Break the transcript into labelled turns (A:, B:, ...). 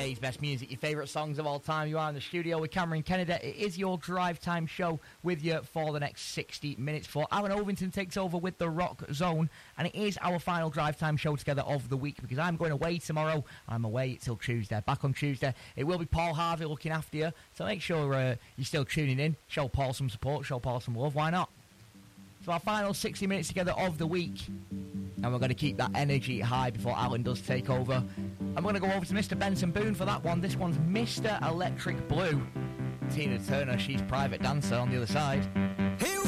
A: UK's best music, your favourite songs of all time. You are in the studio with Cameron Kennedy. It is your drive time show with you for the next 60 minutes before Alan Ovington takes over with the Rock Zone. And it is our final drive time show together of the week because I'm going away tomorrow. I'm away till Tuesday. Back on Tuesday. It will be Paul Harvey looking after you. So make sure you're still tuning in. Show Paul some support. Show Paul some love. Why not? So our final 60 minutes together of the week. And we're going to keep that energy high before Alan does take over. I'm going to go over to Mr. Benson Boone for that one. This one's Mr. Electric Blue. Tina Turner, she's Private Dancer on the other side.